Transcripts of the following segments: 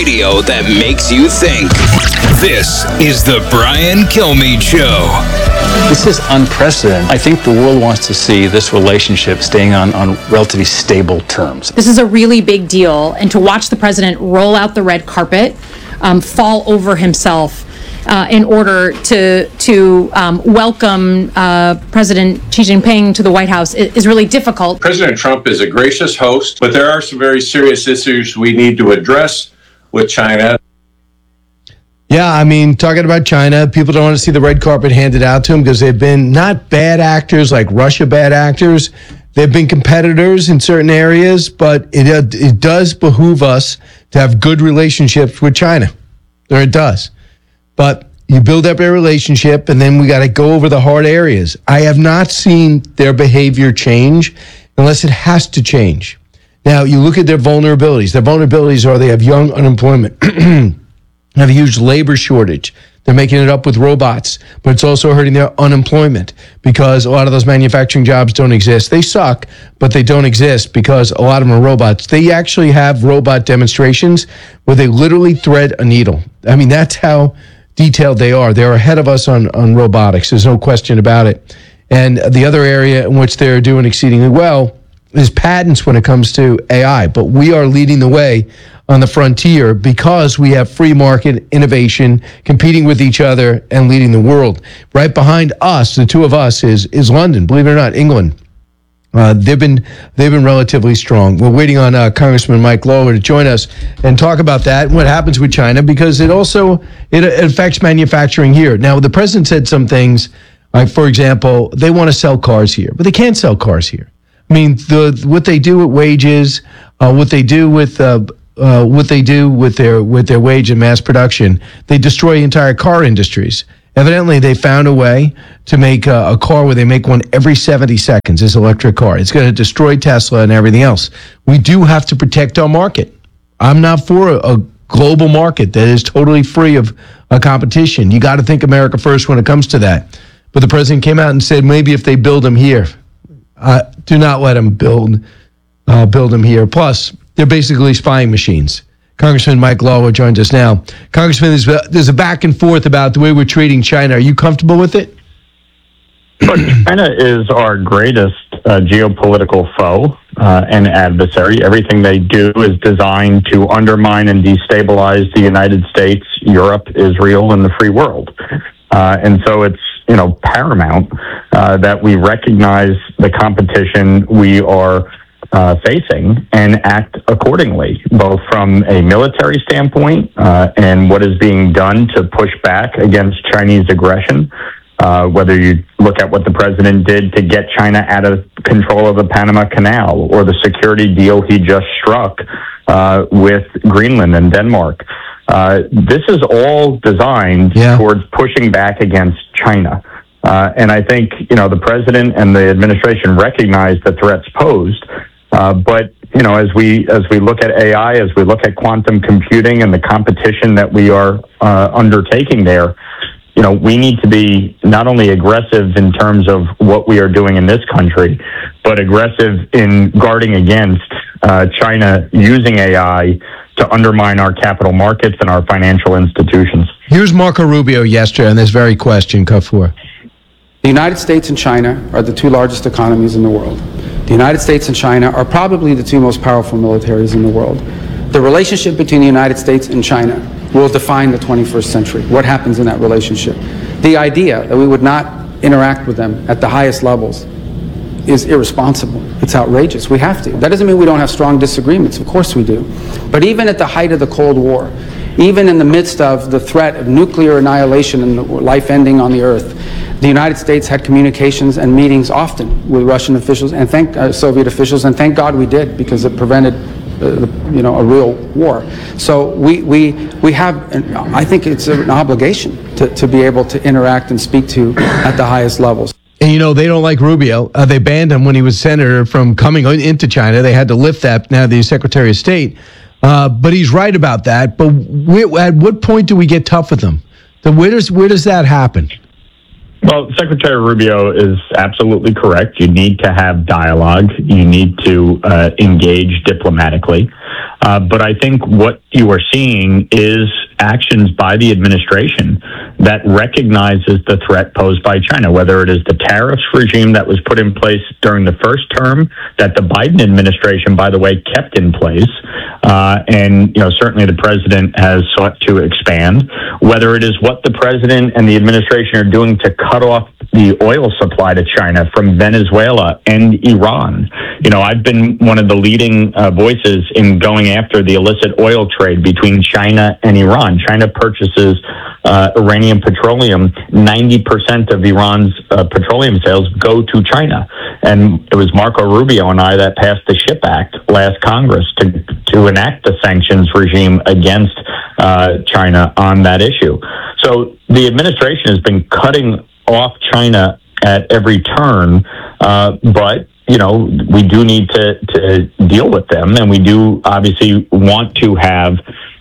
radio that makes you think. This is the Brian Kilmeade Show. This is unprecedented. I think the world wants to see this relationship staying on relatively stable terms. This is a really big deal, and to watch the president roll out the red carpet, fall over himself in order to welcome President Xi Jinping to the White House is really difficult. President Trump is a gracious host, but there are some very serious issues we need to address with China. Yeah, I mean, talking about China, people don't want to see the red carpet handed out to them because they've been not bad actors like Russia bad actors. They've been competitors in certain areas, but it does behoove us to have good relationships with China. There it does. But you build up a relationship, and then we got to go over the hard areas. I have not seen their behavior change unless it has to change. Now, you look at their vulnerabilities. Their vulnerabilities are they have young unemployment. Have a huge labor shortage. They're making it up with robots, but it's also hurting their unemployment because a lot of those manufacturing jobs don't exist. They suck, but they don't exist because a lot of them are robots. They actually have robot demonstrations where they literally thread a needle. I mean, that's how detailed they are. They're ahead of us on robotics. There's no question about it. And the other area in which they're doing exceedingly well is patents when it comes to AI. But we are leading the way on the frontier because we have free market innovation competing with each other and leading the world. Right behind us, the two of us, is London. Believe it or not, England. They've been relatively strong. We're waiting on Congressman Mike Lawler to join us and talk about that and what happens with China because it affects manufacturing here. Now, the president said some things, like, for example, they want to sell cars here, but they can't sell cars here. I mean, what they do with wages, what they do with their wage and mass production, they destroy entire car industries. Evidently, they found a way to make a car where they make one every 70 seconds, this electric car. It's going to destroy Tesla and everything else. We do have to protect our market. I'm not for a global market that is totally free of competition. You got to think America first when it comes to that. But the president came out and said maybe if they build them here, do not let them build them here. Plus, they're basically spying machines. Congressman Mike Lawler joins us now. Congressman, there's a back and forth about the way we're treating China. Are you comfortable with it? Look, China is our greatest geopolitical foe and adversary. Everything they do is designed to undermine and destabilize the United States, Europe, Israel, and the free world. And so it's paramount that we recognize the competition we are facing and act accordingly, both from a military standpoint and what is being done to push back against Chinese aggression. Whether you look at what the president did to get China out of control of the Panama Canal or the security deal he just struck with Greenland and Denmark. This is all designed towards pushing back against China. And I think, the president and the administration recognize the threats posed. But as we look at AI, as we look at quantum computing and the competition that we are undertaking there, we need to be not only aggressive in terms of what we are doing in this country, but aggressive in guarding against China using AI to undermine our capital markets and our financial institutions. Here's Marco Rubio yesterday on this very question, Kafur. The United States and China are the two largest economies in the world. The United States and China are probably the two most powerful militaries in the world. The relationship between the United States and China will define the 21st century. What happens in that relationship? The idea that we would not interact with them at the highest levels is irresponsible. It's outrageous. We have to. That doesn't mean we don't have strong disagreements. Of course we do. But even at the height of the Cold War, even in the midst of the threat of nuclear annihilation and life ending on the Earth, the United States had communications and meetings often with Russian officials and Soviet officials, and thank God we did, because it prevented a real war. So we have, I think it's an obligation to be able to interact and speak to at the highest levels. And they don't like Rubio. They banned him when he was senator from coming into China. They had to lift that now that he's Secretary of State. But he's right about that. But at what point do we get tough with them? Where does that happen? Well, Secretary Rubio is absolutely correct. You need to have dialogue. You need to engage diplomatically. But I think what you are seeing is actions by the administration that recognizes the threat posed by China, whether it is the tariffs regime that was put in place during the first term that the Biden administration, by the way, kept in place. And, certainly the president has sought to expand, whether it is what the president and the administration are doing to cut off the oil supply to China from Venezuela and Iran. I've been one of the leading voices in going after the illicit oil trade between China and Iran. China purchases Iranian petroleum. 90% of Iran's petroleum sales go to China. And it was Marco Rubio and I that passed the SHIP Act last Congress to enact the sanctions regime against China on that issue. So the administration has been cutting off China at every turn, but we do need to deal with them, and we do obviously want to have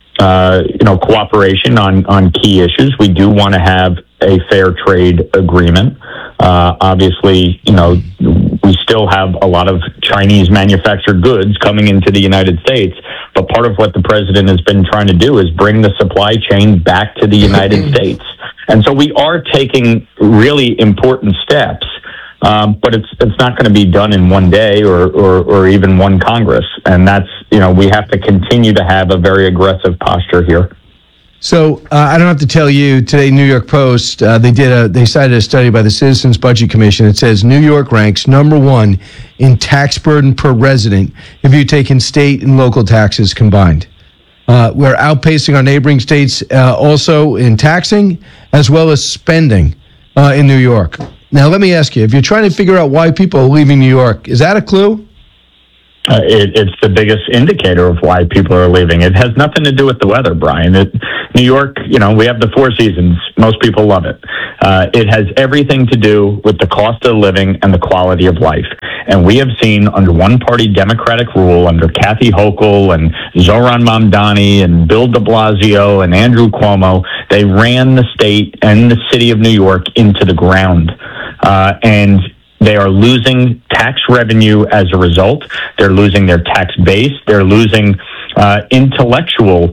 cooperation on key issues. We do want to have a fair trade agreement. Obviously, we still have a lot of Chinese manufactured goods coming into the United States, but part of what the president has been trying to do is bring the supply chain back to the United States. And so we are taking really important steps, but it's not going to be done in one day or even one Congress. And that's, we have to continue to have a very aggressive posture here. So I don't have to tell you, today, New York Post, they cited a study by the Citizens Budget Commission. It says New York ranks #1 in tax burden per resident if you take in state and local taxes combined. We're outpacing our neighboring states also in taxing as well as spending in New York. Now, let me ask you, if you're trying to figure out why people are leaving New York, is that a clue? It's the biggest indicator of why people are leaving. It has nothing to do with the weather, Brian. New York, we have the 4 seasons. Most people love it. It has everything to do with the cost of living and the quality of life. And we have seen under one-party Democratic rule, under Kathy Hochul and Zohran Mamdani and Bill de Blasio and Andrew Cuomo, they ran the state and the city of New York into the ground. And they are losing tax revenue as a result. They're losing their tax base. They're losing intellectual,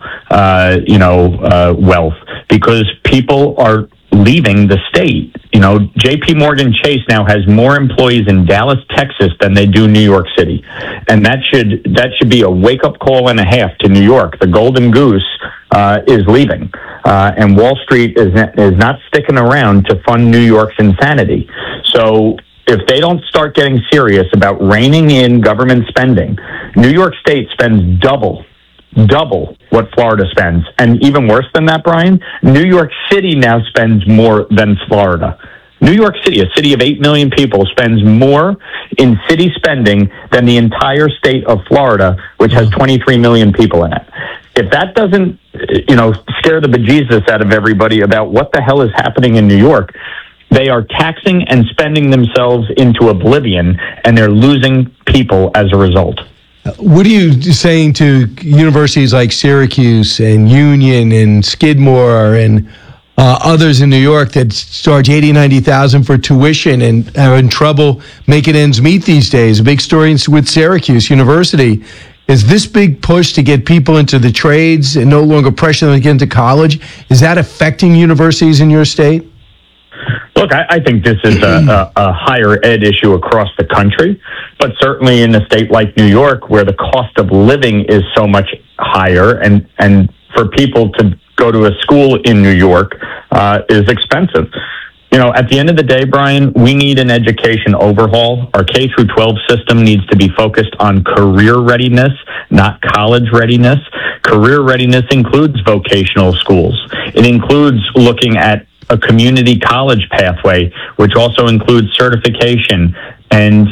wealth because people are leaving the state. J.P. Morgan Chase now has more employees in Dallas, Texas than they do New York City. And that should be a wake-up call and a half to New York. The golden goose is leaving. And Wall Street is not sticking around to fund New York's insanity. So if they don't start getting serious about reining in government spending, New York State spends double what Florida spends. And even worse than that, Brian, New York City now spends more than Florida. New York City, a city of 8 million people, spends more in city spending than the entire state of Florida, which has 23 million people in it. If that doesn't, scare the bejesus out of everybody about what the hell is happening in New York, they are taxing and spending themselves into oblivion, and they're losing people as a result. What are you saying to universities like Syracuse and Union and Skidmore and others in New York that charge $80,000, $90,000 for tuition and are in trouble making ends meet these days? A big story with Syracuse University. Is this big push to get people into the trades and no longer pressure them to get into college, is that affecting universities in your state? Look, I think this is a higher ed issue across the country, but certainly in a state like New York, where the cost of living is so much higher, and for people to go to a school in New York is expensive. At the end of the day, Brian, we need an education overhaul. Our K through 12 system needs to be focused on career readiness, not college readiness. Career readiness includes vocational schools. It includes looking at a community college pathway, which also includes certification and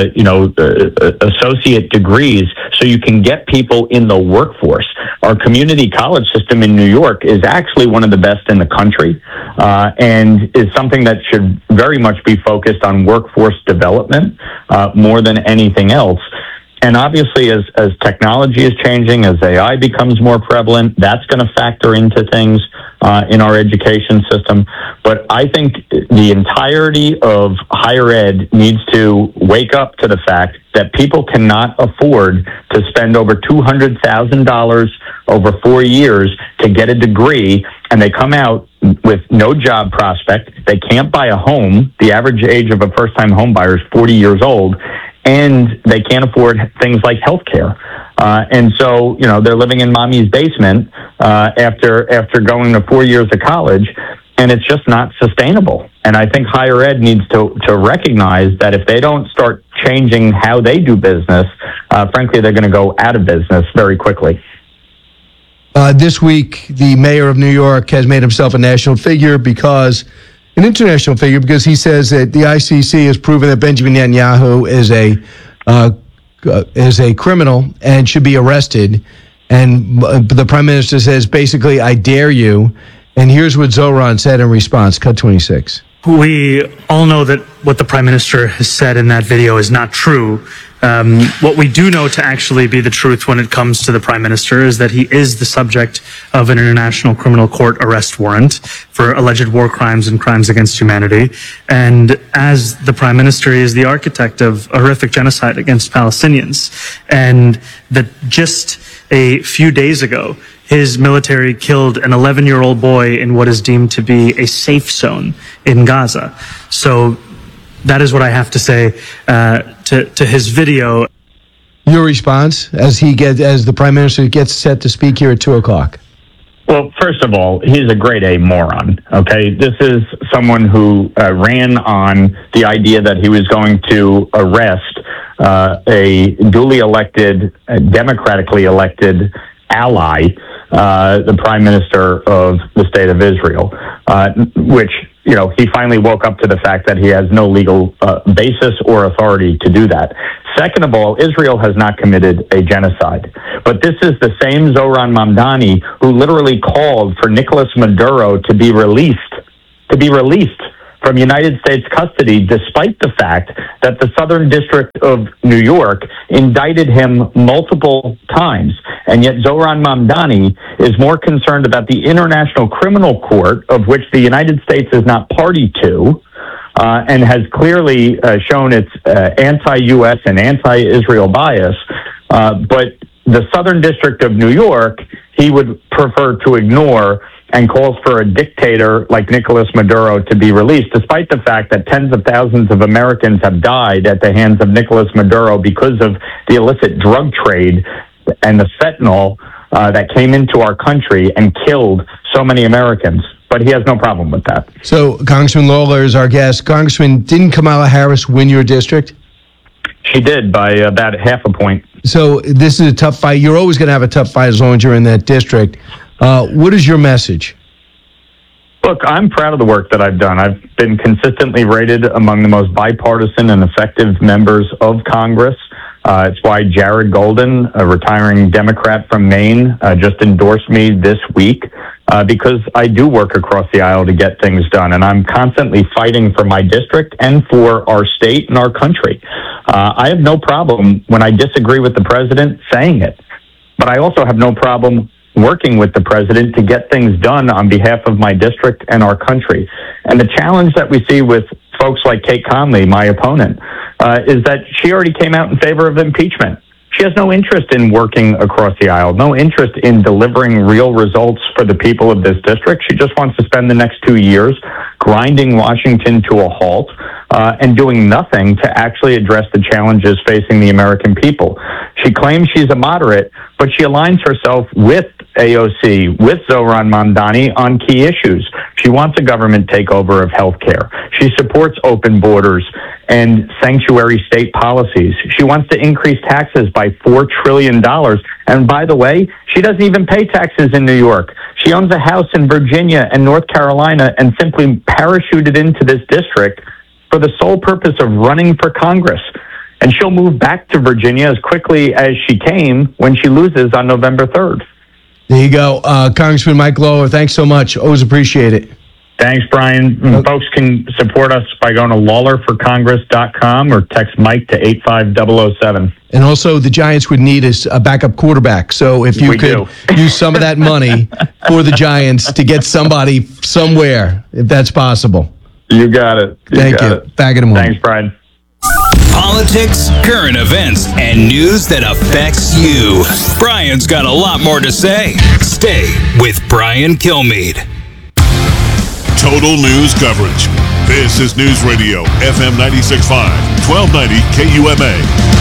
associate degrees, so you can get people in the workforce. Our community college system in New York is actually one of the best in the country, and is something that should very much be focused on workforce development more than anything else. And obviously, as technology is changing, as AI becomes more prevalent, that's going to factor into things. in our education system. But I think the entirety of higher ed needs to wake up to the fact that people cannot afford to spend over $200,000 over 4 years to get a degree, and they come out with no job prospect. They can't buy a home. The average age of a first-time home buyer is 40 years old, and they can't afford things like health care. And so, they're living in mommy's basement after going to 4 years of college, and it's just not sustainable. And I think higher ed needs to recognize that if they don't start changing how they do business, frankly, they're going to go out of business very quickly. This week, the mayor of New York has made himself an international figure because he says that the ICC has proven that Benjamin Netanyahu is a criminal and should be arrested. And the prime minister says, basically, I dare you. And here's what Zoran said in response. Cut 26. We all know that what the prime minister has said in that video is not true. What we do know to actually be the truth when it comes to the prime minister is that he is the subject of an international criminal court arrest warrant for alleged war crimes and crimes against humanity. And as the prime minister, he is the architect of horrific genocide against Palestinians. And that just a few days ago, his military killed an 11-year-old boy in what is deemed to be a safe zone in Gaza. So that is what I have to say to his video. Your response as the prime minister gets set to speak here at 2:00. Well, first of all, he's a grade A moron. Okay, this is someone who ran on the idea that he was going to arrest a duly elected, democratically elected ally, the prime minister of the state of Israel, which, he finally woke up to the fact that he has no legal basis or authority to do that. Second of all, Israel has not committed a genocide. But this is the same Zoran Mamdani who literally called for Nicolas Maduro to be released from United States custody, despite the fact that the Southern District of New York indicted him multiple times. And yet Zoran Mamdani is more concerned about the International Criminal Court, of which the United States is not party to, and has clearly shown its anti-U.S. and anti-Israel bias. But the Southern District of New York, he would prefer to ignore, and calls for a dictator like Nicolas Maduro to be released, despite the fact that tens of thousands of Americans have died at the hands of Nicolas Maduro because of the illicit drug trade and the fentanyl that came into our country and killed so many Americans. But he has no problem with that. So Congressman Lawler is our guest. Congressman, didn't Kamala Harris win your district? She did by about half a point. So this is a tough fight. You're always going to have a tough fight as long as you're in that district. What is your message? Look, I'm proud of the work that I've done. I've been consistently rated among the most bipartisan and effective members of Congress. It's why Jared Golden, a retiring Democrat from Maine, just endorsed me this week, because I do work across the aisle to get things done, and I'm constantly fighting for my district and for our state and our country. I have no problem when I disagree with the president saying it, but I also have no problem working with the president to get things done on behalf of my district and our country. And the challenge that we see with folks like Kate Conley, my opponent, is that she already came out in favor of impeachment. She has no interest in working across the aisle, no interest in delivering real results for the people of this district. She just wants to spend the next 2 years grinding Washington to a halt and doing nothing to actually address the challenges facing the American people. She claims she's a moderate, but she aligns herself with AOC, with Zoran Mamdani on key issues. She wants a government takeover of health care. She supports open borders and sanctuary state policies. She wants to increase taxes by $4 trillion. And by the way, she doesn't even pay taxes in New York. She owns a house in Virginia and North Carolina and simply parachuted into this district for the sole purpose of running for Congress. And she'll move back to Virginia as quickly as she came when she loses on November 3rd. There you go. Congressman Mike Lawler, thanks so much. Always appreciate it. Thanks, Brian. Folks can support us by going to lawlerforcongress.com or text Mike to 85007. And also, the Giants would need a backup quarterback. So if you could use some of that money for the Giants to get somebody somewhere, if that's possible. You got it. Thank you. Back in a moment. Thanks, Brian. Politics, current events, and news that affects you. Brian's got a lot more to say. Stay with Brian Kilmeade. Total news coverage. This is News Radio, FM 96.5, 1290 KUMA.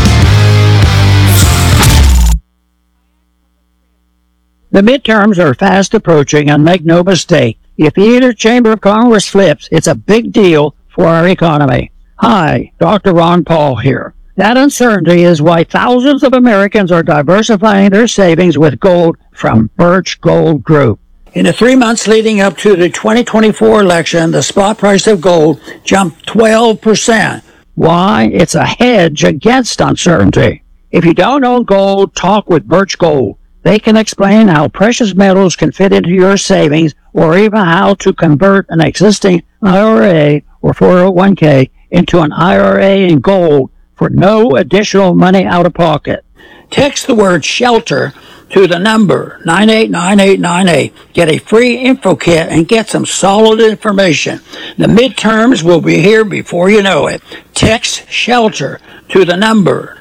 The midterms are fast approaching, and make no mistake, if either chamber of Congress flips, it's a big deal for our economy. Hi, Dr. Ron Paul here. That uncertainty is why thousands of Americans are diversifying their savings with gold from Birch Gold Group. In the 3 months leading up to the 2024 election, the spot price of gold jumped 12%. Why? It's a hedge against uncertainty. If you don't own gold, talk with Birch Gold. They can explain how precious metals can fit into your savings, or even how to convert an existing IRA or 401k into an IRA in gold for no additional money out of pocket. Text the word SHELTER to the number 989898. Get a free info kit and get some solid information. The midterms will be here before you know it. Text SHELTER to the number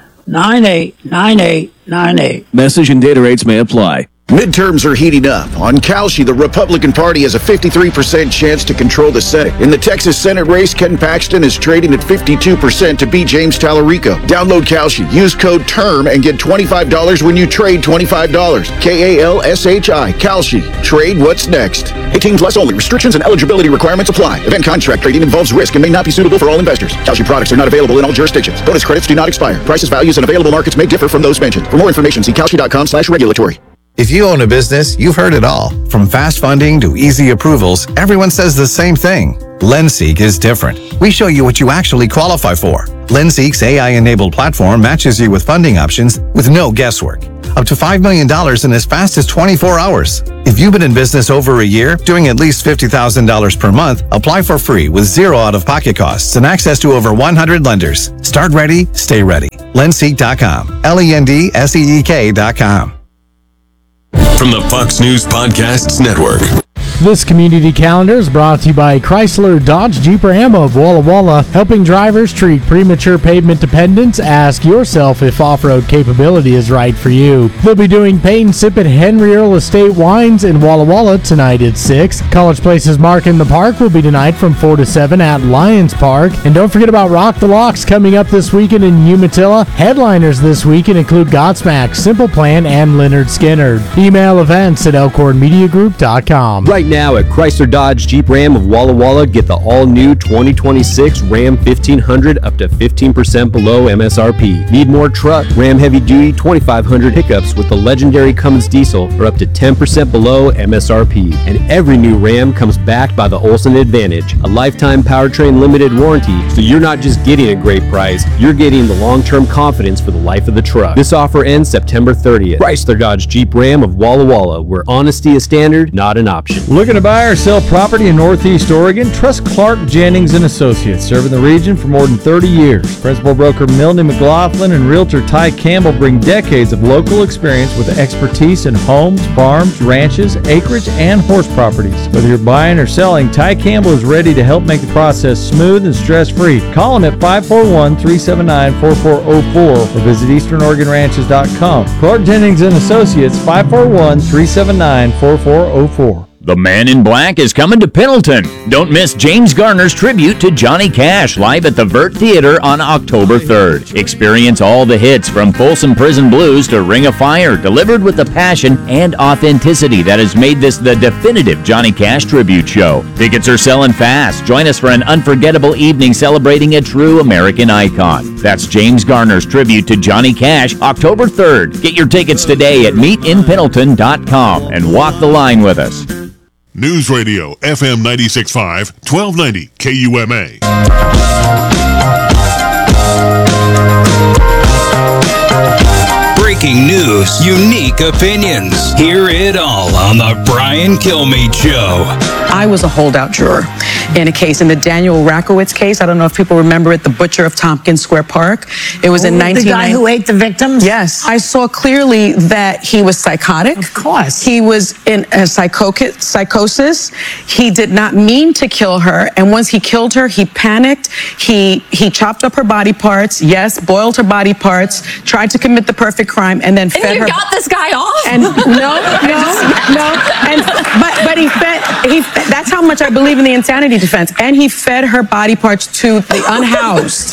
989898. Message and data rates may apply. Midterms are heating up. On Kalshi, the Republican Party has a 53% chance to control the Senate. In the Texas Senate race, Ken Paxton is trading at 52% to beat James Tallarico. Download Kalshi, use code TERM, and get $25 when you trade $25. KALSHI, Kalshi. Trade what's next. 18 plus only. Restrictions and eligibility requirements apply. Event contract trading involves risk and may not be suitable for all investors. Kalshi products are not available in all jurisdictions. Bonus credits do not expire. Prices, values, and available markets may differ from those mentioned. For more information, see kalshi.com/regulatory. If you own a business, you've heard it all. From fast funding to easy approvals, everyone says the same thing. LendSeek is different. We show you what you actually qualify for. LendSeek's AI-enabled platform matches you with funding options with no guesswork. Up to $5 million in as fast as 24 hours. If you've been in business over a year, doing at least $50,000 per month, apply for free with zero out-of-pocket costs and access to over 100 lenders. Start ready, stay ready. LendSeek.com. LendSeek.com. From the Fox News Podcasts Network. This community calendar is brought to you by Chrysler Dodge Jeep Ram of Walla Walla, helping drivers treat premature pavement dependence. Ask yourself if off-road capability is right for you. They'll be doing Paint and Sip at Henry Earl Estate Wines in Walla Walla tonight at 6. College Place's Mark in the Park will be tonight from 4 to 7 at Lions Park. And don't forget about Rock the Locks coming up this weekend in Umatilla. Headliners this weekend include Godsmack, Simple Plan, and Leonard Skinner. Email events at elkhornmediagroup.com. Right now at Chrysler Dodge Jeep Ram of Walla Walla, get the all-new 2026 Ram 1500 up to 15% below MSRP. Need more truck? Ram Heavy Duty 2500 pickups with the legendary Cummins diesel are up to 10% below MSRP. And every new Ram comes backed by the Olsen Advantage, a lifetime powertrain limited warranty, so you're not just getting a great price, you're getting the long-term confidence for the life of the truck. This offer ends September 30th. Chrysler Dodge Jeep Ram of Walla Walla, where honesty is standard, not an option. Looking to buy or sell property in Northeast Oregon? Trust Clark Jennings & Associates, serving the region for more than 30 years. Principal broker Milne McLaughlin and realtor Ty Campbell bring decades of local experience with expertise in homes, farms, ranches, acreage, and horse properties. Whether you're buying or selling, Ty Campbell is ready to help make the process smooth and stress-free. Call him at 541-379-4404 or visit easternoregonranches.com. Clark Jennings & Associates, 541-379-4404. The Man in Black is coming to Pendleton. Don't miss James Garner's tribute to Johnny Cash live at the Vert Theater on October 3rd. Experience all the hits from Folsom Prison Blues to Ring of Fire, delivered with the passion and authenticity that has made this the definitive Johnny Cash tribute show. Tickets are selling fast. Join us for an unforgettable evening celebrating a true American icon. That's James Garner's tribute to Johnny Cash, October 3rd. Get your tickets today at meetinpendleton.com and walk the line with us. News Radio, FM 96.5, 1290 KUMA. Breaking news, unique opinions. Hear it all on The Brian Kilmeade Show. I was a holdout juror in a case, in the Daniel Rakowitz case. I don't know if people remember it, the butcher of Tompkins Square Park. It was in 1990. The guy who ate the victims? Yes. I saw clearly that he was psychotic. Of course. He was in a psychosis. He did not mean to kill her. And once he killed her, he panicked. He chopped up her body parts. Yes, boiled her body parts, tried to commit the perfect crime, and then fed her. And you got this guy off? And no. And but he fed. That's how much I believe in the insanity defense. And he fed her body parts to the unhoused.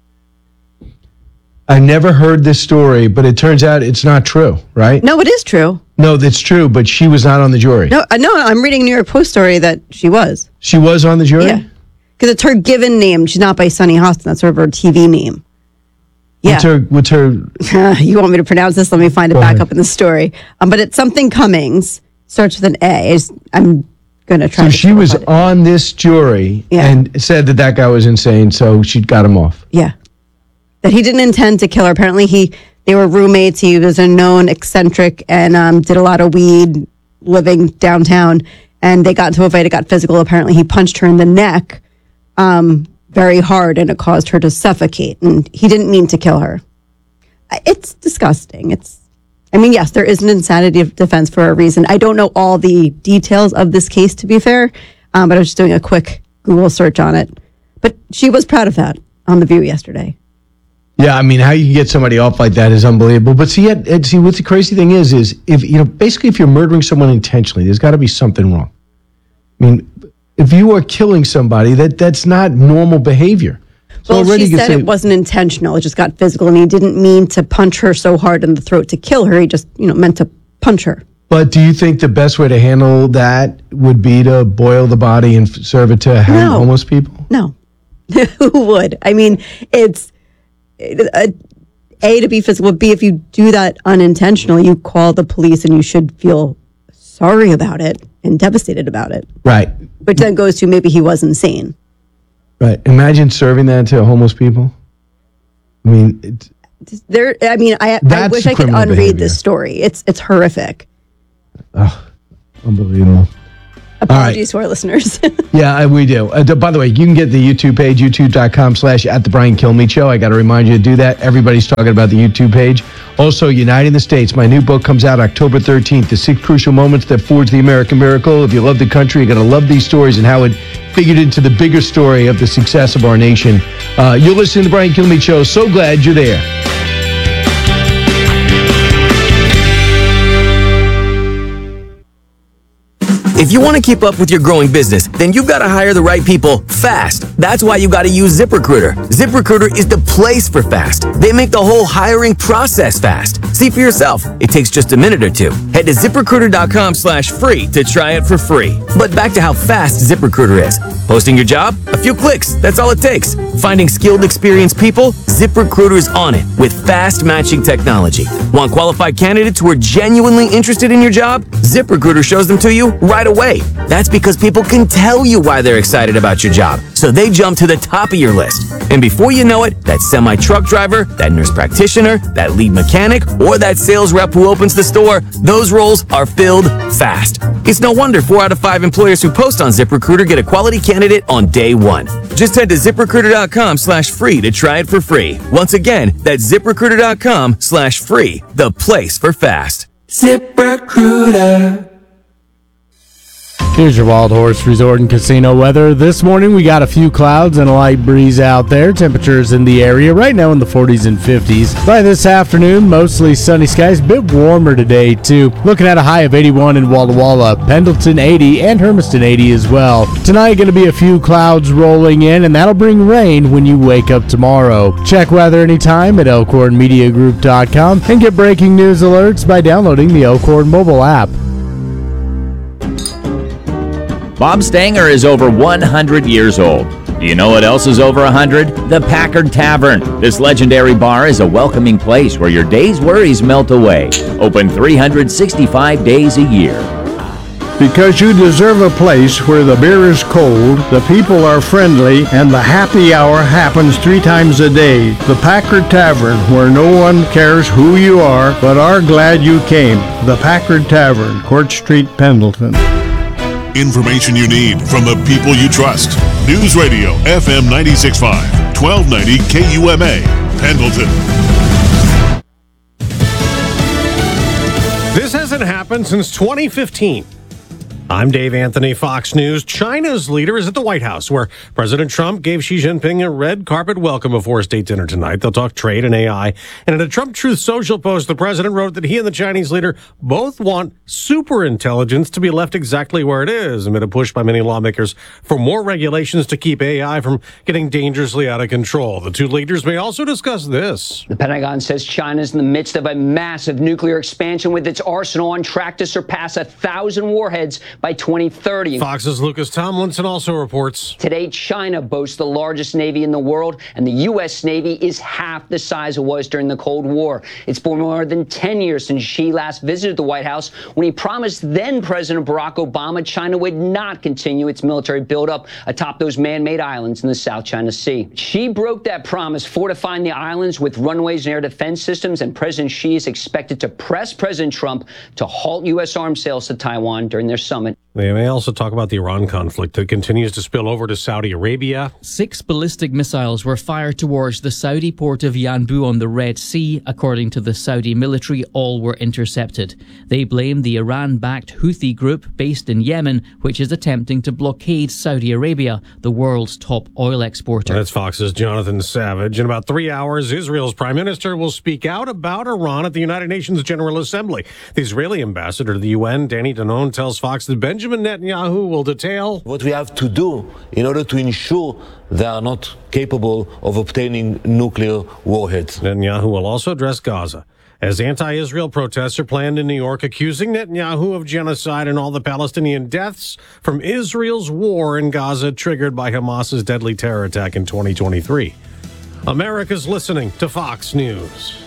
I never heard this story, but it turns out it's not true, right? No, it is true. No, that's true, but she was not on the jury. No, I'm reading a New York Post story that she was. She was on the jury? Yeah. Because it's her given name. She's not by Sunny Hostin. That's sort of her TV name. Yeah. What's her? You want me to pronounce this? Let me find it back up in the story. But it's something Cummings. Starts with an A. I'm going to try. So she was on this jury and said that guy was insane, so she got him off. Yeah. That he didn't intend to kill her. Apparently, they were roommates. He was a known eccentric and did a lot of weed living downtown. And they got into a fight. It got physical. Apparently, he punched her in the neck very hard, and it caused her to suffocate. And he didn't mean to kill her. It's disgusting. Yes, there is an insanity defense for a reason. I don't know all the details of this case, to be fair, but I was just doing a quick Google search on it. But she was proud of that on The View yesterday. Yeah, how you can get somebody off like that is unbelievable. But see, what the crazy thing is if you're murdering someone intentionally, there's got to be something wrong. If you are killing somebody, that's not normal behavior. So well, she said it wasn't intentional. It just got physical, and he didn't mean to punch her so hard in the throat to kill her. He just, meant to punch her. But do you think the best way to handle that would be to boil the body and serve it to homeless people? No. Who would? It's A, to be physical, B, if you do that unintentionally, you call the police and you should feel sorry about it and devastated about it. Right. Which then goes to maybe he was insane. Right. Imagine serving that to homeless people. I wish I could unread this story. It's horrific. Oh, unbelievable. Apologies to our listeners. Yeah, we do. By the way, you can get the YouTube page, youtube.com/@the Brian Kilmeade Show. I got to remind you to do that. Everybody's talking about the YouTube page. Also, Uniting the States. My new book comes out October 13th, The 6 Crucial Moments That Forged the American Miracle. If you love the country, you're going to love these stories and how it figured into the bigger story of the success of our nation. You're listening to The Brian Kilmeade Show. So glad you're there. If you want to keep up with your growing business, then you've got to hire the right people fast. That's why you got to use ZipRecruiter. ZipRecruiter is the place for fast. They make the whole hiring process fast. See for yourself. It takes just a minute or two. Head to ZipRecruiter.com/free to try it for free. But back to how fast ZipRecruiter is. Posting your job? A few clicks. That's all it takes. Finding skilled, experienced people? ZipRecruiter is on it with fast matching technology. Want qualified candidates who are genuinely interested in your job? ZipRecruiter shows them to you right away. That's because people can tell you why they're excited about your job, so they jump to the top of your list. And before you know it, that semi-truck driver, that nurse practitioner, that lead mechanic, or that sales rep who opens the store, those roles are filled fast. It's no wonder 4 out of 5 employers who post on ZipRecruiter get a quality candidate on day one. Just head to ZipRecruiter.com/free to try it for free. Once again, that's ZipRecruiter.com/free, the place for fast. ZipRecruiter. Here's your Wild Horse Resort and Casino weather. This morning we got a few clouds and a light breeze out there. Temperatures in the area right now in the 40s and 50s. By this afternoon, mostly sunny skies. A bit warmer today, too. Looking at a high of 81 in Walla Walla, Pendleton 80, and Hermiston 80 as well. Tonight going to be a few clouds rolling in, and that'll bring rain when you wake up tomorrow. Check weather anytime at elkhornmediagroup.com and get breaking news alerts by downloading the Elkhorn mobile app. Bob Stanger is over 100 years old. Do you know what else is over 100? The Packard Tavern. This legendary bar is a welcoming place where your day's worries melt away. Open 365 days a year. Because you deserve a place where the beer is cold, the people are friendly, and the happy hour happens 3 times a day. The Packard Tavern, where no one cares who you are, but are glad you came. The Packard Tavern, Court Street, Pendleton. Information you need from the people you trust. News Radio FM 96.5, 1290 KUMA, Pendleton. This hasn't happened since 2015. I'm Dave Anthony, Fox News. China's leader is at the White House, where President Trump gave Xi Jinping a red carpet welcome before a state dinner tonight. They'll talk trade and AI. And in a Trump Truth Social post, the president wrote that he and the Chinese leader both want superintelligence to be left exactly where it is, amid a push by many lawmakers for more regulations to keep AI from getting dangerously out of control. The two leaders may also discuss this. The Pentagon says China's in the midst of a massive nuclear expansion, with its arsenal on track to surpass 1,000 warheads by 2030. Fox's Lucas Tomlinson also reports. Today, China boasts the largest Navy in the world, and the U.S. Navy is half the size it was during the Cold War. It's been more than 10 years since Xi last visited the White House, when he promised then President Barack Obama China would not continue its military buildup atop those man-made islands in the South China Sea. Xi broke that promise, fortifying the islands with runways and air defense systems, and President Xi is expected to press President Trump to halt U.S. arms sales to Taiwan during their summit. They may also talk about the Iran conflict that continues to spill over to Saudi Arabia. 6 ballistic missiles were fired towards the Saudi port of Yanbu on the Red Sea. According to the Saudi military, all were intercepted. They blame the Iran-backed Houthi group based in Yemen, which is attempting to blockade Saudi Arabia, the world's top oil exporter. That's Fox's Jonathan Savage. In about 3 hours, Israel's prime minister will speak out about Iran at the United Nations General Assembly. The Israeli ambassador to the UN, Danny Danon, tells Fox that Benjamin Netanyahu will detail what we have to do in order to ensure they are not capable of obtaining nuclear warheads. Netanyahu will also address Gaza, as anti-Israel protests are planned in New York, accusing Netanyahu of genocide and all the Palestinian deaths from Israel's war in Gaza, triggered by Hamas's deadly terror attack in 2023. America's listening to Fox News.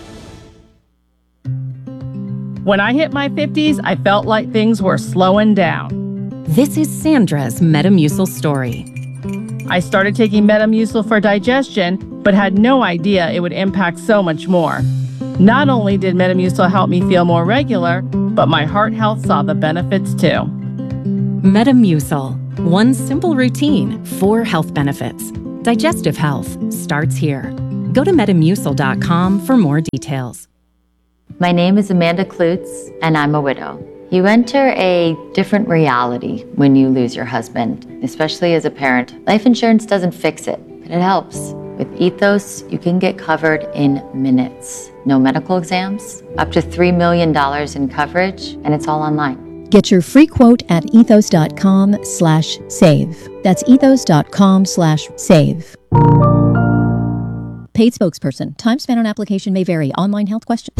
When I hit my 50s, I felt like things were slowing down. This is Sandra's Metamucil story. I started taking Metamucil for digestion, but had no idea it would impact so much more. Not only did Metamucil help me feel more regular, but my heart health saw the benefits too. Metamucil. One simple routine, 4 health benefits. Digestive health starts here. Go to Metamucil.com for more details. My name is Amanda Klutz, and I'm a widow. You enter a different reality when you lose your husband, especially as a parent. Life insurance doesn't fix it, but it helps. With Ethos, you can get covered in minutes. No medical exams, up to $3 million in coverage, and it's all online. Get your free quote at ethos.com/save. That's ethos.com/save. Paid spokesperson. Time spent on application may vary. Online health question.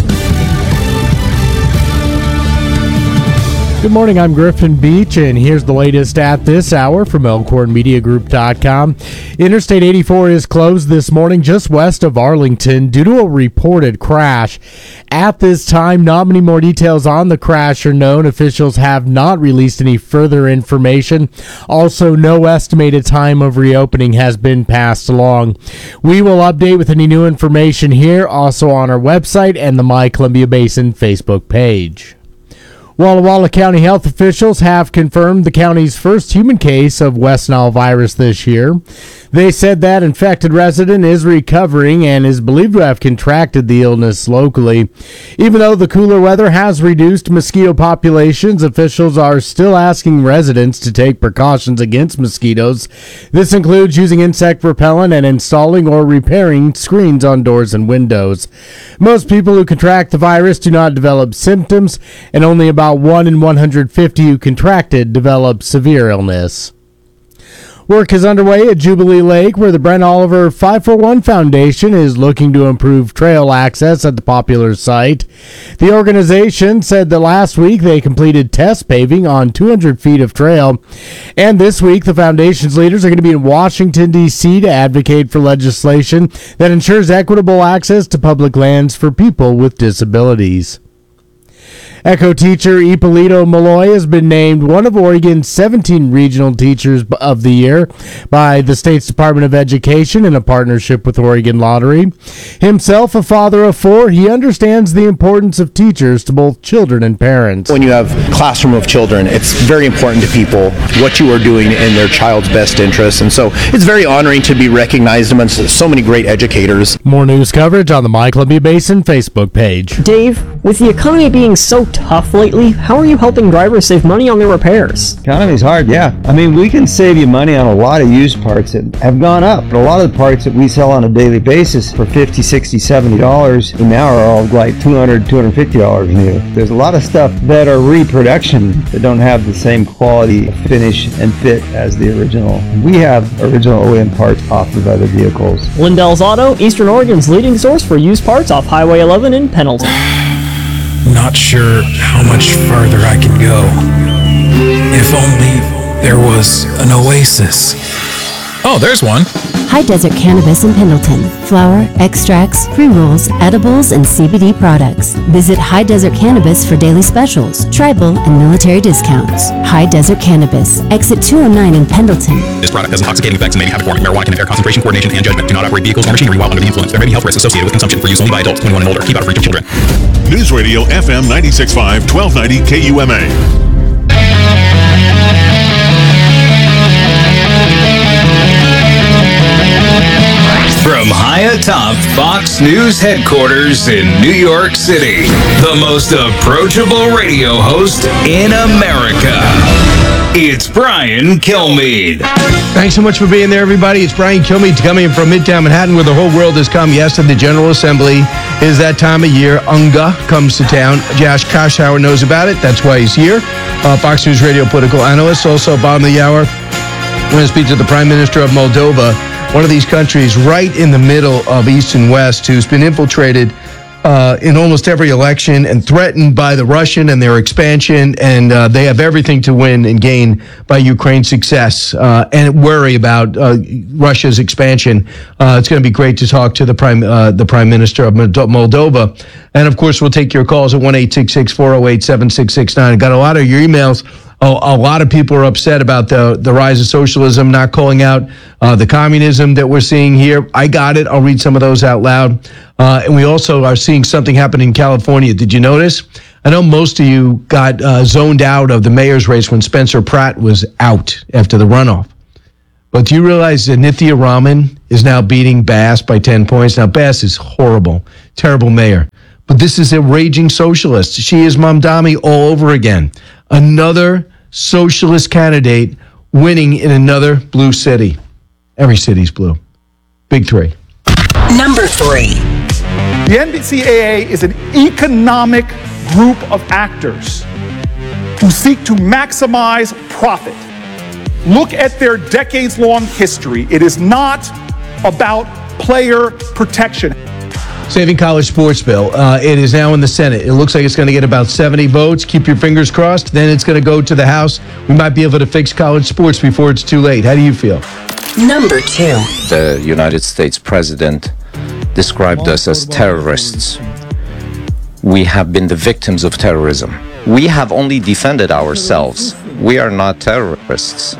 Good morning, I'm Griffin Beach, and here's the latest at this hour from ElkhornMediaGroup.com. Interstate 84 is closed this morning just west of Arlington due to a reported crash. At this time, not many more details on the crash are known. Officials have not released any further information. Also, no estimated time of reopening has been passed along. We will update with any new information here, also on our website and the My Columbia Basin Facebook page. Walla Walla County health officials have confirmed the county's first human case of West Nile virus this year. They said that infected resident is recovering and is believed to have contracted the illness locally. Even though the cooler weather has reduced mosquito populations, officials are still asking residents to take precautions against mosquitoes. This includes using insect repellent and installing or repairing screens on doors and windows. Most people who contract the virus do not develop symptoms, and only about 1 in 150 who contracted develop severe illness. Work is underway at Jubilee Lake, where the Brent Oliver 541 Foundation is looking to improve trail access at the popular site. The organization said that last week they completed test paving on 200 feet of trail. And this week, the foundation's leaders are going to be in Washington, D.C. to advocate for legislation that ensures equitable access to public lands for people with disabilities. Echo teacher Ippolito Malloy has been named one of Oregon's 17 Regional Teachers of the Year by the state's Department of Education in a partnership with Oregon Lottery. Himself a father of 4, he understands the importance of teachers to both children and parents. When you have a classroom of children, it's very important to people what you are doing in their child's best interest. And so it's very honoring to be recognized amongst so many great educators. More news coverage on the My Columbia Basin Facebook page. Dave, with the economy being so tough lately, how are you helping drivers save money on their repairs? Economy's hard, yeah. I mean, we can save you money on a lot of used parts that have gone up. But a lot of the parts that we sell on a daily basis for $50, $60, $70 now are all like $200, $250 new. There's a lot of stuff that are reproduction that don't have the same quality, finish, and fit as the original. We have original OEM parts offered by the vehicles. Lindell's Auto, Eastern Oregon's leading source for used parts off Highway 11 in Pendleton. Not sure how much farther I can go. If only there was an oasis. Oh, there's one. High Desert Cannabis in Pendleton. Flower, extracts, pre-rolls, edibles, and CBD products. Visit High Desert Cannabis for daily specials, tribal, and military discounts. High Desert Cannabis, exit 209 in Pendleton. This product has intoxicating effects and may be habit-forming. Marijuana can impair concentration, coordination, and judgment. Do not operate vehicles or machinery while under the influence. There may be health risks associated with consumption. For use only by adults 21 and older. Keep out of reach of children. News Radio FM 96.5, 1290 KUMA. From high atop Fox News headquarters in New York City, the most approachable radio host in America. It's Brian Kilmeade. Thanks so much for being there, everybody. It's Brian Kilmeade coming in from Midtown Manhattan, where the whole world has come. Yes, to the General Assembly is that time of year. UNGA comes to town. Josh Koshauer knows about it. That's why he's here. Fox News Radio political analyst. Also, bottom of the hour, we're going to speak to the Prime Minister of Moldova, one of these countries right in the middle of East and West, who's been infiltrated in almost every election and threatened by the Russian and their expansion, and they have everything to win and gain by Ukraine's success and worry about Russia's expansion. It's going to be great to talk to the Prime Minister of Moldova. And, of course, we'll take your calls at 1-866-408-7669. Got a lot of your emails. A lot of people are upset about the rise of socialism, not calling out the communism that we're seeing here. I got it. I'll read some of those out loud. And we also are seeing something happen in California. Did you notice? I know most of you got zoned out of the mayor's race when Spencer Pratt was out after the runoff. But do you realize that Nithya Raman is now beating Bass by 10 points? Now, Bass is horrible, terrible mayor. But this is a raging socialist. She is Mamdani all over again. Another socialist candidate winning in another blue city. Every city's blue. Big three. Number 3. The NCAA is an economic group of actors who seek to maximize profit. Look at their decades-long history. It is not about player protection. Saving College Sports Bill. It is now in the Senate. It looks like it's going to get about 70 votes. Keep your fingers crossed. Then it's going to go to the House. We might be able to fix college sports before it's too late. How do you feel? Number 2. The United States president described us as terrorists. We have been the victims of terrorism. We have only defended ourselves. We are not terrorists.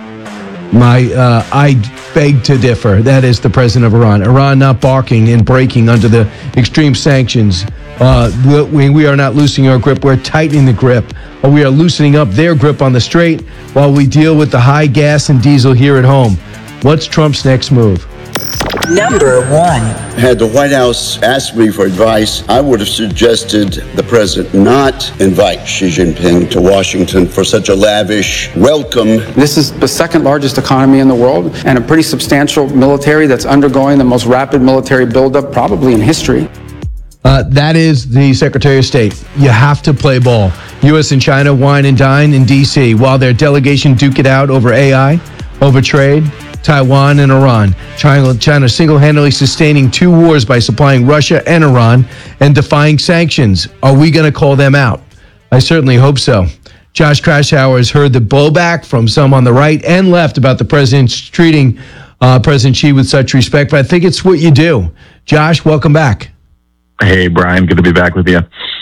I beg to differ. That is the president of Iran. Iran not barking and breaking under the extreme sanctions. We are not loosening our grip. We're tightening the grip. We are loosening up their grip on the strait while we deal with the high gas and diesel here at home. What's Trump's next move? Number 1. Had the White House asked me for advice, I would have suggested the president not invite Xi Jinping to Washington for such a lavish welcome. This is the second largest economy in the world and a pretty substantial military that's undergoing the most rapid military buildup probably in history. That is the Secretary of State. You have to play ball. U.S. and China wine and dine in D.C. while their delegation duke it out over AI, over trade, Taiwan and Iran. China single-handedly sustaining 2 wars by supplying Russia and Iran and defying sanctions. Are we going to call them out? I certainly hope so. Josh Koshauer has heard the blowback from some on the right and left about the president treating President Xi with such respect, but I think it's what you do. Josh, welcome back. Hey, Brian. Good to be back with you.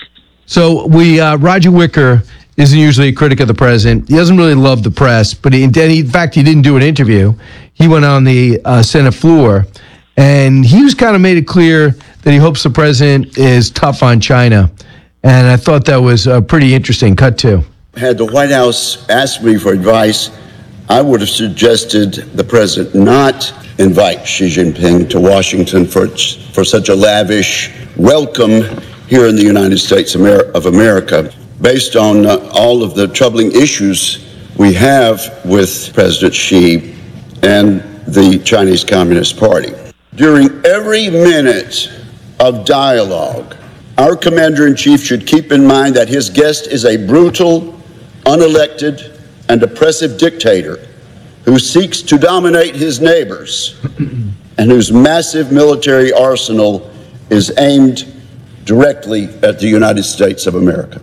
So Roger Wicker isn't usually a critic of the president. He doesn't really love the press, but in fact, he didn't do an interview. He went on the Senate floor, and he was kind of made it clear that he hopes the president is tough on China. And I thought that was pretty interesting. Cut two. Had the White House asked me for advice, I would have suggested the president not invite Xi Jinping to Washington for such a lavish welcome here in the United States of America, based on all of the troubling issues we have with President Xi and the Chinese Communist Party. During every minute of dialogue, our commander-in-chief should keep in mind that his guest is a brutal, unelected, and oppressive dictator who seeks to dominate his neighbors and whose massive military arsenal is aimed directly at the United States of America.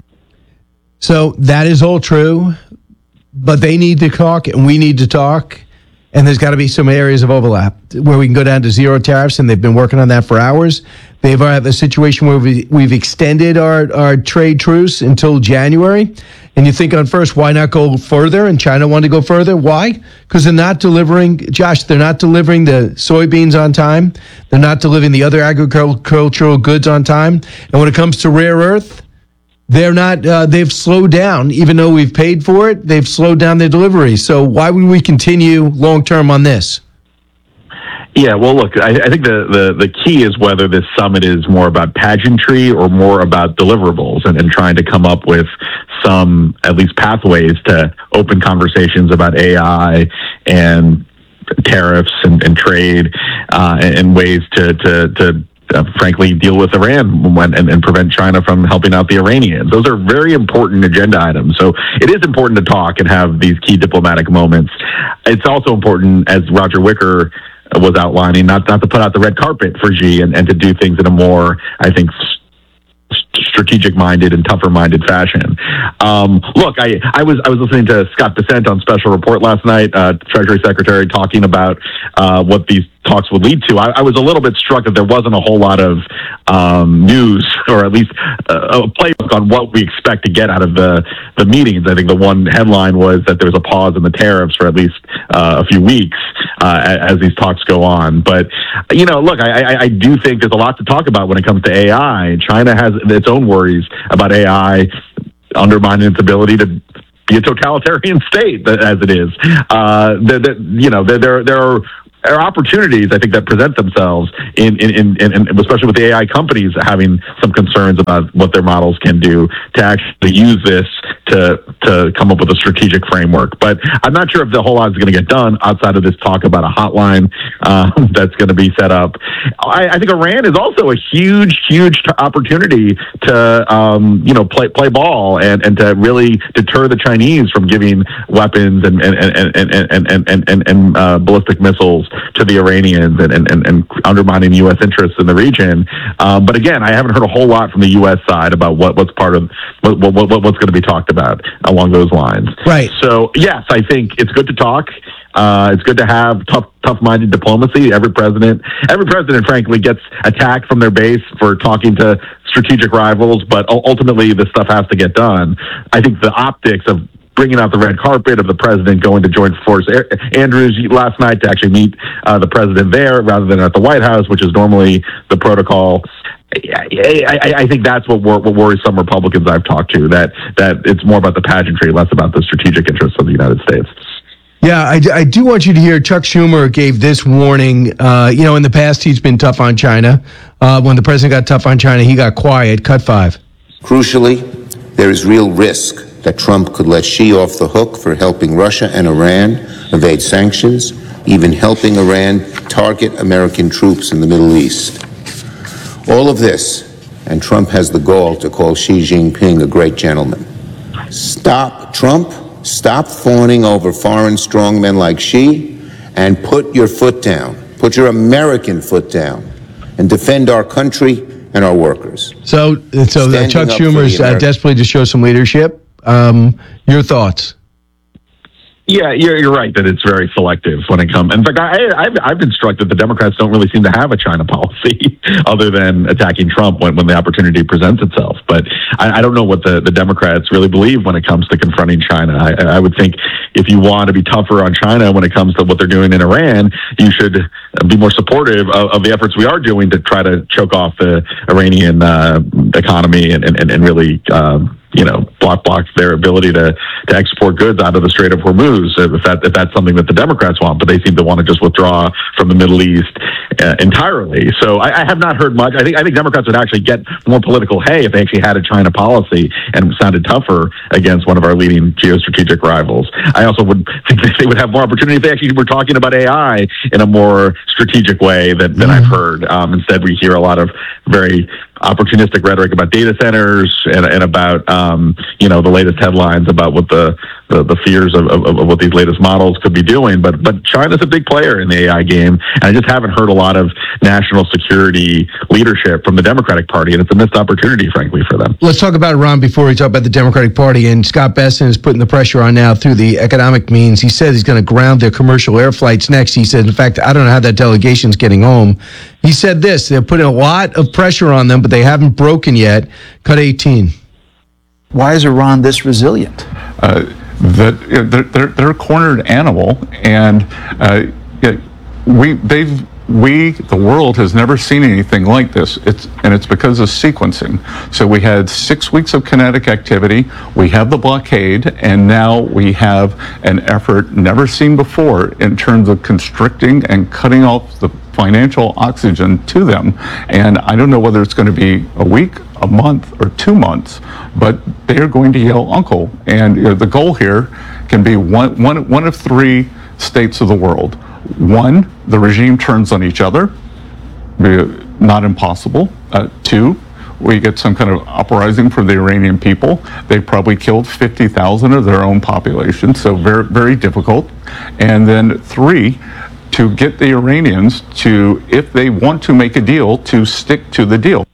So that is all true, but they need to talk and we need to talk. And there's got to be some areas of overlap where we can go down to zero tariffs, and they've been working on that for hours. They've had a situation where we've extended our trade truce until January. And you think on first, why not go further? And China wanted to go further. Why? Because they're not delivering, Josh, they're not delivering the soybeans on time. They're not delivering the other agricultural goods on time. And when it comes to rare earth, they're not, they've slowed down. Even though we've paid for it, they've slowed down their delivery. So why would we continue long-term on this? Yeah, well, look, I think the key is whether this summit is more about pageantry or more about deliverables and trying to come up with some, at least, pathways to open conversations about AI and tariffs and trade and ways to frankly, deal with Iran and prevent China from helping out the Iranians. Those are very important agenda items. So it is important to talk and have these key diplomatic moments. It's also important, as Roger Wicker was outlining, not to put out the red carpet for Xi and to do things in a more, I think, strategic-minded and tougher-minded fashion. Look, I was listening to Scott Bessent on Special Report last night, Treasury Secretary, talking about what these talks would lead to. I was a little bit struck that there wasn't a whole lot of news, or at least a playbook on what we expect to get out of the meetings. I think the one headline was that there's a pause in the tariffs for at least a few weeks as these talks go on. But, you know, look, I do think there's a lot to talk about when it comes to AI. China has its own worries about AI undermining its ability to be a totalitarian state, as it is. There are opportunities, I think, that present themselves in especially with the AI companies having some concerns about what their models can do to actually use this to come up with a strategic framework. But I'm not sure if the whole lot is going to get done outside of this talk about a hotline that's going to be set up. I think Iran is also a huge opportunity to play ball and to really deter the Chinese from giving weapons and ballistic missiles to the Iranians and undermining U.S. interests in the region. But again, I haven't heard a whole lot from the U.S. side about what's part of what's going to be talked about along those lines. Right. So yes, I think it's good to talk. It's good to have tough-minded diplomacy. Every president, frankly, gets attacked from their base for talking to strategic rivals, but ultimately this stuff has to get done. I think the optics of bringing out the red carpet of the president going to Joint Force Andrews last night to actually meet the president there rather than at the White House, which is normally the protocol. I think that's what worries some Republicans I've talked to, that it's more about the pageantry, less about the strategic interests of the United States. Yeah, I do want you to hear Chuck Schumer gave this warning. In the past, he's been tough on China. When the president got tough on China, he got quiet. Cut 5. Crucially, there is real risk that Trump could let Xi off the hook for helping Russia and Iran evade sanctions, even helping Iran target American troops in the Middle East. All of this, and Trump has the gall to call Xi Jinping a great gentleman. Stop fawning over foreign strongmen like Xi, and put your foot down. Put your American foot down, and defend our country and our workers. So Chuck Schumer's desperately to show some leadership. Your thoughts? Yeah, you're right that it's very selective when it comes. In fact, I've been struck that the Democrats don't really seem to have a China policy other than attacking Trump when the opportunity presents itself. But I don't know what the Democrats really believe when it comes to confronting China. I would think if you want to be tougher on China when it comes to what they're doing in Iran, you should be more supportive of the efforts we are doing to try to choke off the Iranian economy and really block their ability to export goods out of the Strait of Hormuz, if that's something that the Democrats want, but they seem to want to just withdraw from the Middle East entirely. So I have not heard much. I think Democrats would actually get more political hay if they actually had a China policy and sounded tougher against one of our leading geostrategic rivals. I also would think that they would have more opportunity if they actually were talking about AI in a more strategic way than I've heard. Instead, we hear a lot of very opportunistic rhetoric about data centers and about the latest headlines about what the fears of what these latest models could be doing. But China's a big player in the AI game, and I just haven't heard a lot of national security leadership from the Democratic Party, and it's a missed opportunity, frankly, for them. Let's talk about Iran before we talk about the Democratic Party. And Scott Bessent is putting the pressure on now through the economic means. He says he's going to ground their commercial air flights next. He said, in fact, I don't know how that delegation's getting home. He said this: they're putting a lot of pressure on them, but they haven't broken yet. Cut 18. Why is Iran this resilient? They're a cornered animal, and the world has never seen anything like this. It's because of sequencing. So we had 6 weeks of kinetic activity, we have the blockade, and now we have an effort never seen before in terms of constricting and cutting off the financial oxygen to them. And I don't know whether it's going to be a week, a month, or 2 months, but they are going to yell uncle. And the goal here can be one of three states of the world. One, the regime turns on each other, not impossible. Two, we get some kind of uprising from the Iranian people. They probably killed 50,000 of their own population, so very, very difficult. And then three, to get the Iranians to, if they want to make a deal, to stick to the deal.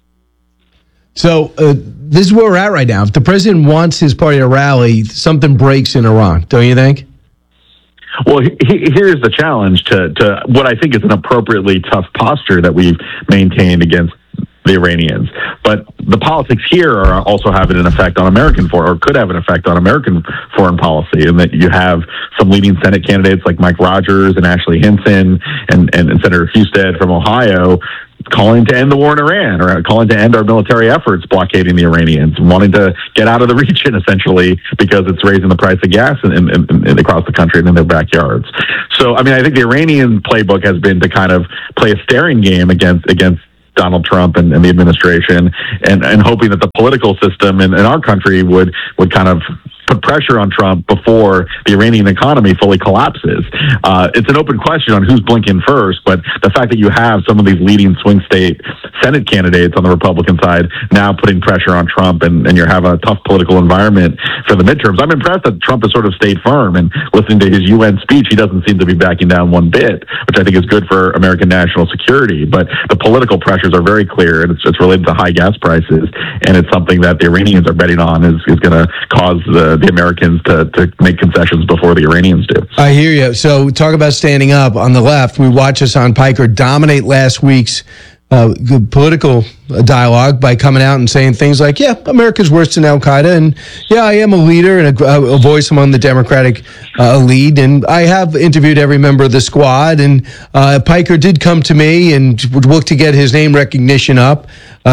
So this is where we're at right now. If the president wants his party to rally, something breaks in Iran, don't you think? Well, here's the challenge to what I think is an appropriately tough posture that we've maintained against the Iranians. But the politics here are also having an effect on could have an effect on American foreign policy, in that you have some leading Senate candidates like Mike Rogers and Ashley Hinson and Senator Husted from Ohio calling to end the war in Iran, or calling to end our military efforts blockading the Iranians, wanting to get out of the region, essentially, because it's raising the price of gas in across the country and in their backyards. So, I mean, I think the Iranian playbook has been to kind of play a staring game against Donald Trump and the administration, and hoping that the political system in our country would kind of put pressure on Trump before the Iranian economy fully collapses. It's an open question on who's blinking first, but the fact that you have some of these leading swing state Senate candidates on the Republican side now putting pressure on Trump, and you're having a tough political environment for the midterms. I'm impressed that Trump has sort of stayed firm, and listening to his UN speech, he doesn't seem to be backing down one bit, which I think is good for American national security. But the political pressures are very clear, and it's related to high gas prices, and it's something that the Iranians are betting on is going to cause the Americans to make concessions before the Iranians do. I hear you. So talk about standing up. On the left, we watched Hassan Piker dominate last week's political dialogue by coming out and saying things like, yeah, America's worse than Al-Qaeda, and yeah, I am a leader and a voice among the Democratic elite, and I have interviewed every member of the squad, and Piker did come to me and would look to get his name recognition up.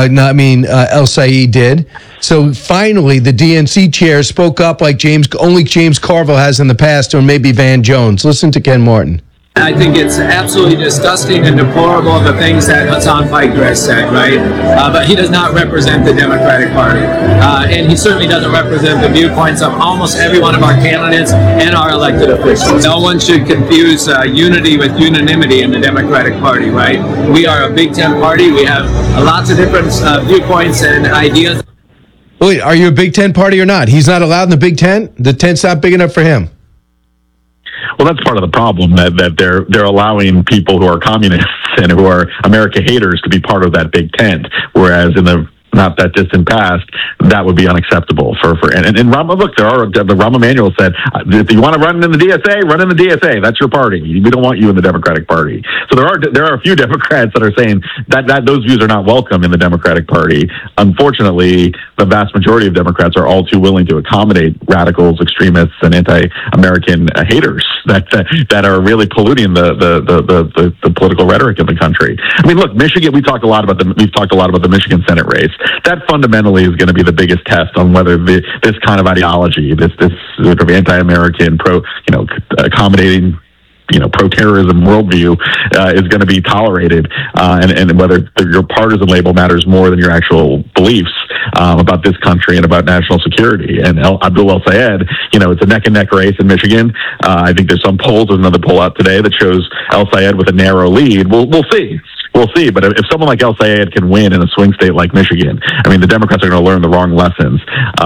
El-Sayed did. So finally, the DNC chair spoke up like only James Carville has in the past, or maybe Van Jones. Listen to Ken Martin. I think it's absolutely disgusting and deplorable, the things that Hassan Piker has said, right? But he does not represent the Democratic Party. And he certainly doesn't represent the viewpoints of almost every one of our candidates and our elected officials. No one should confuse unity with unanimity in the Democratic Party, right? We are a Big Ten party. We have lots of different viewpoints and ideas. Wait, are you a Big Ten party or not? He's not allowed in the Big Ten? The tent's not big enough for him? Well, that's part of the problem, that they're allowing people who are communists and who are America haters to be part of that big tent, whereas in the not that distant past, that would be unacceptable. And Rahm, look, the Rahm Emanuel said, if you want to run in the DSA, run in the DSA. That's your party. We don't want you in the Democratic Party. So there are a few Democrats that are saying that those views are not welcome in the Democratic Party. Unfortunately, the vast majority of Democrats are all too willing to accommodate radicals, extremists, and anti-American haters that are really polluting the political rhetoric in the country. I mean, look, Michigan. We've talked a lot about the Michigan Senate race. That fundamentally is going to be the biggest test on whether this kind of ideology, this sort of anti-American, accommodating, pro-terrorism worldview is going to be tolerated, and whether your partisan label matters more than your actual beliefs about this country and about national security. And Abdul El-Sayed, it's a neck-and-neck race in Michigan. I think there's some polls. There's another poll out today that shows El-Sayed with a narrow lead. We'll see. We'll see. But if someone like El-Sayed can win in a swing state like Michigan, I mean, the Democrats are going to learn the wrong lessons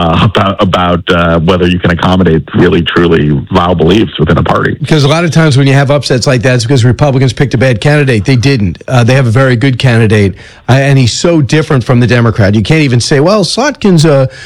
about whether you can accommodate really, truly vile beliefs within a party. Because a lot of times when you have upsets like that, it's because Republicans picked a bad candidate. They didn't. They have a very good candidate, and he's so different from the Democrat. You can't even say, well, Slotkin's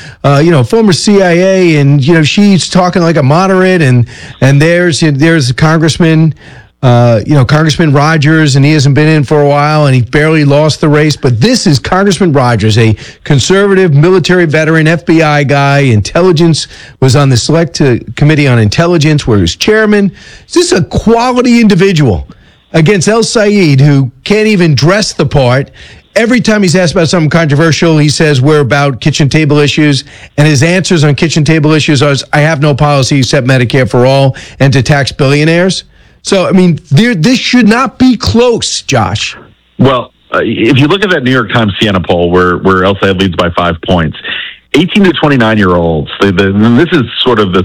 former CIA, and she's talking like a moderate, and there's a congressman. Congressman Rogers, and he hasn't been in for a while, and he barely lost the race. But this is Congressman Rogers, a conservative military veteran, FBI guy, intelligence, was on the Select Committee on Intelligence, where he was chairman. Is this a quality individual against El-Sayed, who can't even dress the part? Every time he's asked about something controversial, he says we're about kitchen table issues, and his answers on kitchen table issues are, I have no policy except Medicare for all and to tax billionaires. So, I mean, this should not be close, Josh. Well, if you look at that New York Times Siena poll where El-Sayed leads by 5 points, 18 to 29-year-olds, this is sort of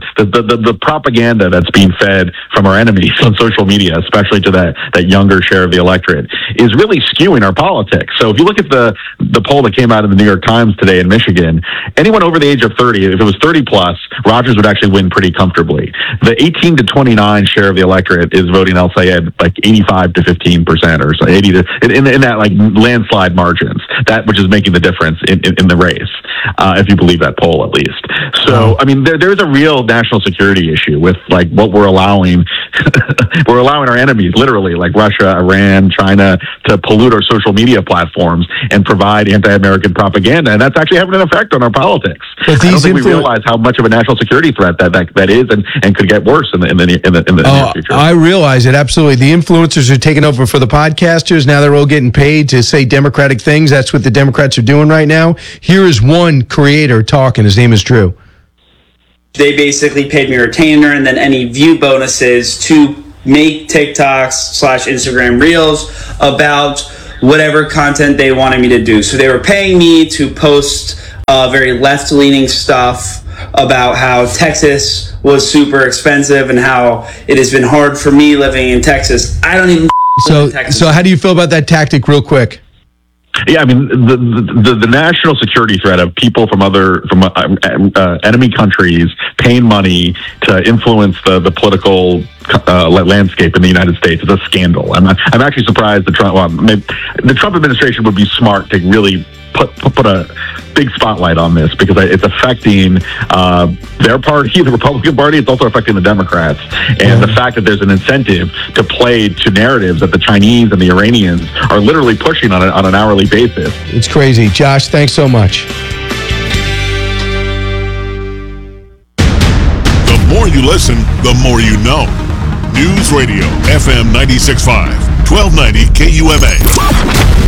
the propaganda that's being fed from our enemies on social media, especially to that younger share of the electorate, is really skewing our politics. So if you look at the poll that came out in the New York Times today in Michigan, anyone over the age of 30, if it was 30 plus, Rogers would actually win pretty comfortably. The 18 to 29 share of the electorate is voting El-Sayed like 85 to 15% or so, 80 to in that like landslide margins, that which is making the difference in the race. If you believe that poll, at least. So, I mean, there's a real national security issue with like what we're allowing. We're allowing our enemies, literally, like Russia, Iran, China, to pollute our social media platforms and provide anti-American propaganda, and that's actually having an effect on our politics. I don't think we realize how much of a national security threat that is, and could get worse in the near future. I realize it absolutely. The influencers are taking over for the podcasters. Now they're all getting paid to say Democratic things. That's what the Democrats are doing right now. Here is one creator talking. His name is Drew. They basically paid me a retainer and then any view bonuses to make TikToks / Instagram Reels about whatever content they wanted me to do. So they were paying me to post very left-leaning stuff about how Texas was super expensive and how it has been hard for me living in Texas. I don't even live in Texas. So how do you feel about that tactic real quick? Yeah, I mean, the national security threat of people from enemy countries paying money to influence the political landscape in the United States is a scandal. I'm actually surprised the Trump administration would be smart to really put a big spotlight on this, because it's affecting their party, the Republican Party. It's also affecting the Democrats. And the fact that there's an incentive to play to narratives that the Chinese and the Iranians are literally pushing on an hourly basis. It's crazy. Josh, thanks so much. The more you listen, the more you know. News Radio, FM 96.5, 1290 KUMA.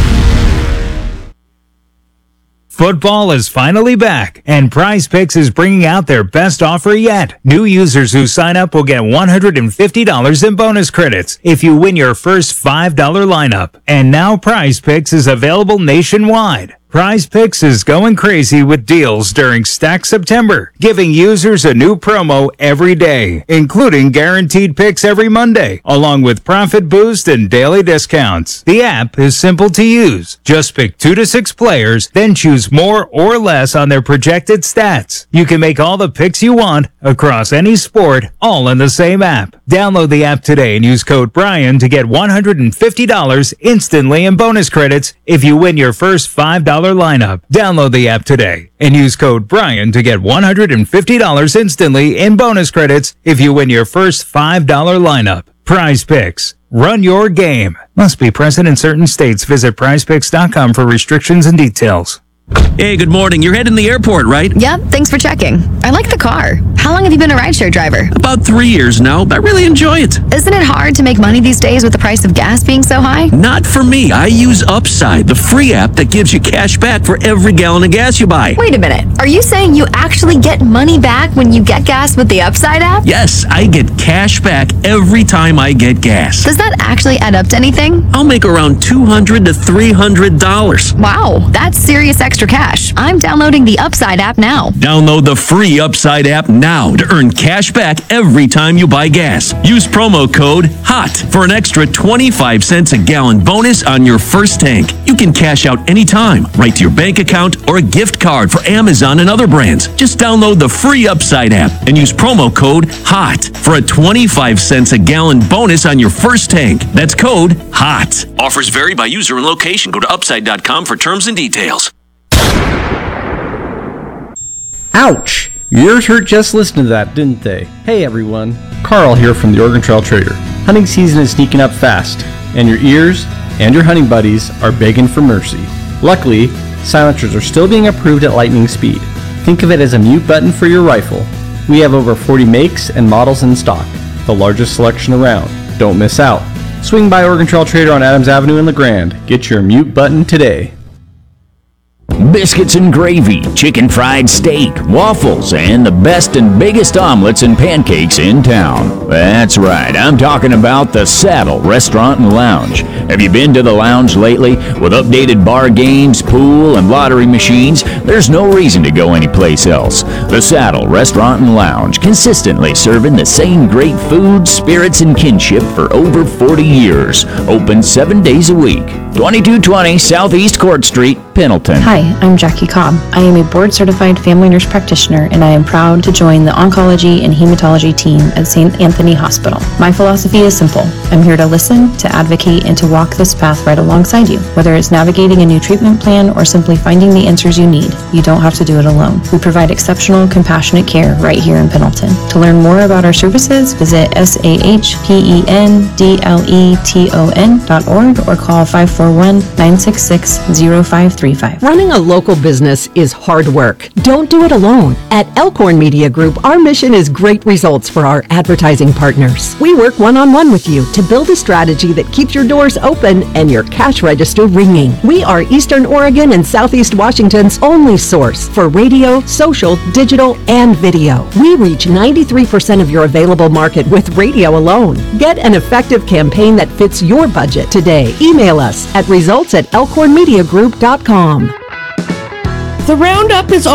Football is finally back, and Prize Picks is bringing out their best offer yet. New users who sign up will get $150 in bonus credits if you win your first $5 lineup. And now Prize Picks is available nationwide. Prize Picks is going crazy with deals during Stack September, giving users a new promo every day, including guaranteed picks every Monday, along with profit boost and daily discounts. The app is simple to use. Just pick 2 to 6 players, then choose more or less on their projected stats. You can make all the picks you want across any sport, all in the same app. Download the app today and use code Brian to get $150 instantly in bonus credits if you win your first $5 lineup. Download the app today and use code Brian to get $150 instantly in bonus credits if you win your first $5 lineup. Prize Picks. Run your game. Must be present in certain states. Visit prizepicks.com for restrictions and details. Hey, good morning. You're heading to the airport, right? Yep, thanks for checking. I like the car. How long have you been a rideshare driver? About 3 years now. I really enjoy it. Isn't it hard to make money these days with the price of gas being so high? Not for me. I use Upside, the free app that gives you cash back for every gallon of gas you buy. Wait a minute. Are you saying you actually get money back when you get gas with the Upside app? Yes, I get cash back every time I get gas. Does that actually add up to anything? I'll make around $200 to $300. Wow, that's serious extra cash. I'm downloading the Upside app now. Download the free Upside app now to earn cash back every time you buy gas. Use promo code HOT for an extra 25 cents a gallon bonus on your first tank. You can cash out anytime, right to your bank account or a gift card for Amazon and other brands. Just download the free Upside app and use promo code HOT for a 25 cents a gallon bonus on your first tank. That's code HOT. Offers vary by user and location. Go to upside.com for terms and details. Ouch! Your ears hurt just listening to that, didn't they? Hey everyone, Carl here from the Oregon Trail Trader. Hunting season is sneaking up fast, and your ears and your hunting buddies are begging for mercy. Luckily, silencers are still being approved at lightning speed. Think of it as a mute button for your rifle. We have over 40 makes and models in stock, the largest selection around. Don't miss out. Swing by Oregon Trail Trader on Adams Avenue in LeGrand. Get your mute button today. Biscuits and gravy, chicken fried steak, waffles, and the best and biggest omelets and pancakes in town. That's right, I'm talking about the Saddle Restaurant and Lounge. Have you been to the lounge lately? With updated bar games, pool, and lottery machines, there's no reason to go anyplace else. The Saddle Restaurant and Lounge, consistently serving the same great food, spirits, and kinship for over 40 years. Open 7 days a week. 2220 Southeast Court Street, Pendleton. Hi, I'm Jackie Cobb. I am a board-certified family nurse practitioner, and I am proud to join the oncology and hematology team at St. Anthony Hospital. My philosophy is simple. I'm here to listen, to advocate, and to walk this path right alongside you. Whether it's navigating a new treatment plan or simply finding the answers you need, you don't have to do it alone. We provide exceptional, compassionate care right here in Pendleton. To learn more about our services, visit SAHPENDLETON.org or call 541-966-0535. Running a local business is hard work. Don't do it alone. At Elkhorn Media Group, our mission is great results for our advertising partners. We work one-on-one with you to build a strategy that keeps your doors open and your cash register ringing. We are Eastern Oregon and Southeast Washington's only source for radio, social, digital, and video. We reach 93% of your available market with radio alone. Get an effective campaign that fits your budget today. Email us at results@elkhornmediagroup.com. The roundup is